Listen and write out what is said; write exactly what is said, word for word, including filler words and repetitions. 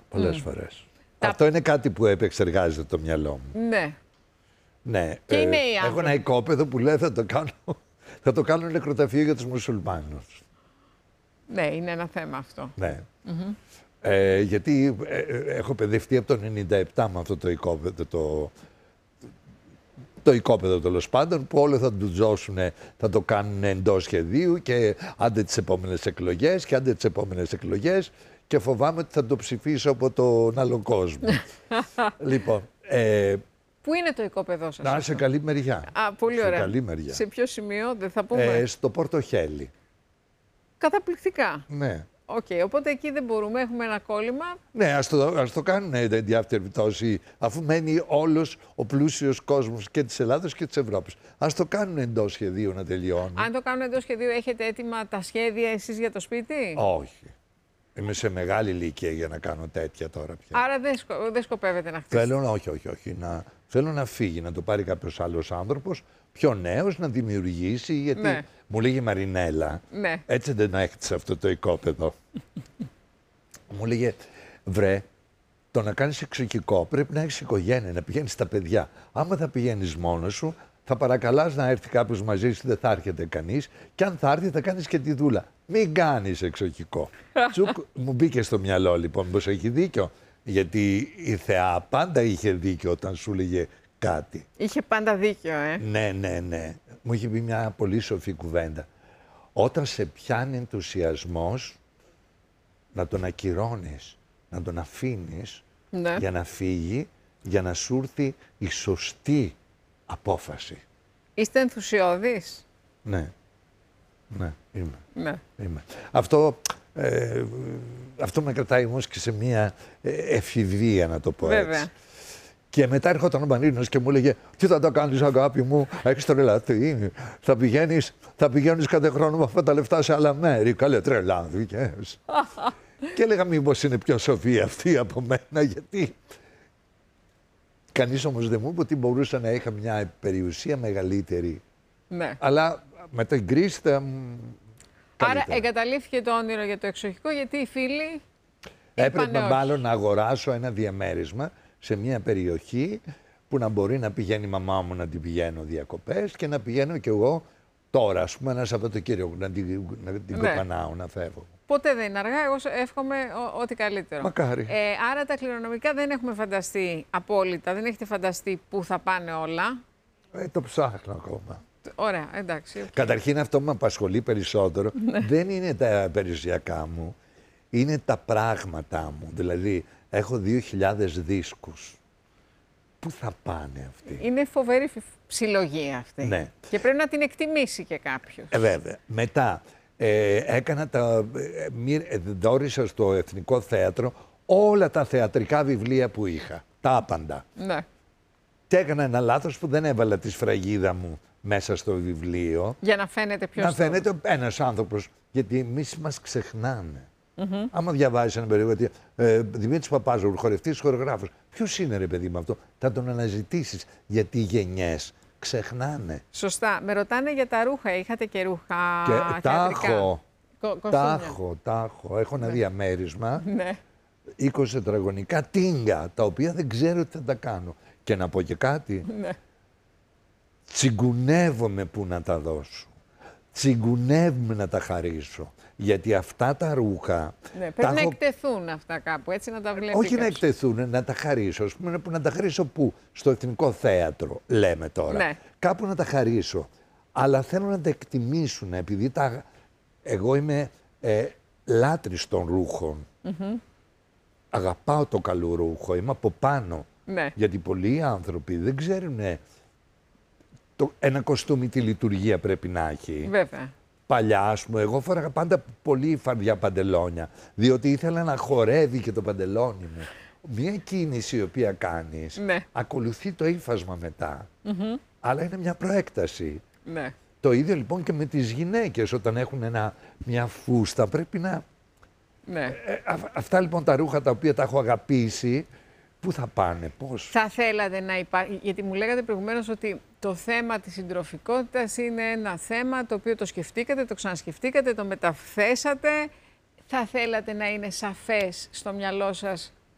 πολλές mm. φορές. Τα... Αυτό είναι κάτι που επεξεργάζεται το μυαλό μου. Ναι. Ναι. Και ε, είναι οι άνθρωποι. Έχω ένα οικόπεδο που λέει θα το κάνω, θα το κάνω νεκροταφείο για τους μουσουλμάνους. Ναι, είναι ένα θέμα αυτό. Ναι. Mm-hmm. Ε, γιατί ε, έχω παιδευτεί από το ενενήντα επτά με αυτό το οικόπεδο, το, το οικόπεδο τέλος πάντων, που όλοι θα του δώσουν, θα το κάνουν εντός σχεδίου και άντε τις επόμενες εκλογές και άντε τις επόμενες εκλογές και φοβάμαι ότι θα το ψηφίσω από τον άλλο κόσμο. Λοιπόν, ε, πού είναι το οικόπεδό σας? Να, σε καλή μεριά. Α, πολύ σε ωραία. καλή μεριά. Σε ποιο σημείο, δεν θα πούμε? Ε, στο Πορτοχέλι. Καταπληκτικά. Ναι. Οκ, okay, οπότε εκεί δεν μπορούμε, έχουμε ένα κόλλημα. Ναι, ας το, ας το κάνουν εν διάφτερη πτώση, αφού μένει όλος ο πλούσιος κόσμος και της Ελλάδας και της Ευρώπης. Ας το κάνουν εντός σχεδίου να τελειώνει. Αν το κάνουν εντός σχεδίου, έχετε έτοιμα τα σχέδια εσείς για το σπίτι? Όχι. Είμαι σε μεγάλη ηλικία για να κάνω τέτοια τώρα πια. Άρα δεν, σκο, δεν σκοπεύετε να χτίσετε? Θέλω, όχι, όχι, όχι. Να, θέλω να φύγει, να το πάρει κάποιος άλλος άνθρωπος, πιο νέος, να δημιουργήσει, γιατί ναι. Μου λέγει Μαρινέλα, ναι. έτσι δεν έχτισε αυτό το οικόπεδο. Μου λέγε, βρε, το να κάνεις εξοχικό πρέπει να έχεις οικογένεια, να πηγαίνεις στα παιδιά. Άμα θα πηγαίνεις μόνος σου, θα παρακαλάς να έρθει κάποιος μαζί σου, δεν θα έρχεται κανείς. Και αν θα έρθει, θα κάνεις και τη δούλα. Μην κάνεις εξοχικό. Τσουκ, μου μπήκε στο μυαλό λοιπόν πως έχει δίκιο. Γιατί η Θεά πάντα είχε δίκιο όταν σου λέγε κάτι. Είχε πάντα δίκιο, ε. Ναι, ναι, ναι. Μου είχε πει μια πολύ σοφή κουβέντα. Όταν σε πιάνει ενθουσιασμός, να τον ακυρώνεις, να τον αφήνεις, ναι. Για να φύγει, για να σου έρθει η σωστή απόφαση. Είστε ενθουσιώδης? Ναι. Ναι, είμαι. Ναι. είμαι. Αυτό, ε, αυτό με κρατάει όμως και σε μια εφηβεία, να το πω Βέβαια. έτσι. Και μετά έρχονταν ο Μαρίνος και μου έλεγε «Τι θα το κάνεις αγάπη μου, έχεις τρελαθεί, θα πηγαίνεις, θα πηγαίνεις κάθε χρόνο με αυτά τα λεφτά σε άλλα μέρη». Καλέ, τρελάθηκες. Και έλεγα μήπως είναι πιο σοφή αυτή από μένα, γιατί κανείς όμως δεν μου είπε ότι μπορούσα να είχα μια περιουσία μεγαλύτερη. Ναι. Αλλά με την κρίση θα... Άρα εγκαταλείφθηκε το όνειρο για το εξοχικό, γιατί οι φίλοι... Έπρεπε μάλλον να αγοράσω ένα διαμέρισμα σε μια περιοχή που να μπορεί να πηγαίνει η μαμά μου να την πηγαίνω διακοπές και να πηγαίνω κι εγώ τώρα, ας πούμε, ένα Σαββατοκύριακο να την, να την ναι. κοπανάω, να φεύγω. Ποτέ δεν είναι αργά, εγώ εύχομαι ό,τι καλύτερο. Μακάρι. Ε, άρα τα κληρονομικά δεν έχουμε φανταστεί απόλυτα, δεν έχετε φανταστεί πού θα πάνε όλα. Ε, το ψάχνω ακόμα. Ωραία, εντάξει. Okay. Καταρχήν αυτό που με απασχολεί περισσότερο δεν είναι τα περιουσιακά μου, είναι τα πράγματά μου. Δηλαδή, έχω δύο χιλιάδες δίσκους. Πού θα πάνε αυτοί? Είναι φοβερή συλλογή αυτή. Ναι. Και πρέπει να την εκτιμήσει και κάποιος. Ε, βέβαια. Μετά, ε, έκανα τα... Ε, δόρισα στο Εθνικό Θέατρο όλα τα θεατρικά βιβλία που είχα. Τα άπαντα. Ναι. Και έκανα ένα λάθος που δεν έβαλα τη σφραγίδα μου μέσα στο βιβλίο. Για να φαίνεται ποιος... Να φαίνεται ένας άνθρωπος. Γιατί εμείς μας ξεχνάνε. Mm-hmm. Άμα διαβάζεις ένα περίπου, ε, Δημήτρης Παπάζογλου, χορευτής, χορογράφος, ποιος είναι ρε παιδί με αυτό, θα τον αναζητήσεις, γιατί οι γενιές ξεχνάνε. Σωστά. Με ρωτάνε για τα ρούχα, είχατε και ρούχα και τα έχω, Κο, τα έχω, τα έχω. Έχω ένα ναι. διαμέρισμα, ναι. είκοσι τετραγωνικά τίγκα, τα οποία δεν ξέρω τι θα τα κάνω. Και να πω και κάτι, ναι. τσιγκουνεύομαι που να τα δώσω. Τσιγκουνεύομαι να τα χαρίσω. Γιατί αυτά τα ρούχα... Ναι, πρέπει να έχω... εκτεθούν αυτά κάπου, έτσι να τα βλέπει. Όχι κάποιος. να εκτεθούν, να τα χαρίσω. Ας πούμε, που να τα χαρίσω πού? Στο Εθνικό Θέατρο, λέμε τώρα. Ναι. Κάπου να τα χαρίσω. Αλλά θέλω να τα εκτιμήσουν, επειδή τα... εγώ είμαι ε, λάτρης των ρούχων. Mm-hmm. Αγαπάω το καλό ρούχο, είμαι από πάνω. Ναι. Γιατί πολλοί άνθρωποι δεν ξέρουν το, ένα κοστούμι τι λειτουργία πρέπει να έχει. Βέβαια. Παλιά, ας πούμε, εγώ φόραγα πάντα πολύ φαρδιά παντελόνια, διότι ήθελα να χορεύει και το παντελόνι μου. Μία κίνηση η οποία κάνεις, ναι. ακολουθεί το ύφασμα μετά, mm-hmm. αλλά είναι μια προέκταση. Ναι. Το ίδιο λοιπόν και με τις γυναίκες, όταν έχουν ένα, μια φούστα, πρέπει να... Ναι. Ε, α, αυτά λοιπόν τα ρούχα τα οποία τα έχω αγαπήσει, πού θα πάνε, πώς? Θα θέλατε να υπάρχει, γιατί μου λέγατε προηγουμένως ότι το θέμα της συντροφικότητας είναι ένα θέμα το οποίο το σκεφτήκατε, το ξανασκεφτήκατε, το μεταθέσατε. Θα θέλατε να είναι σαφές στο μυαλό σας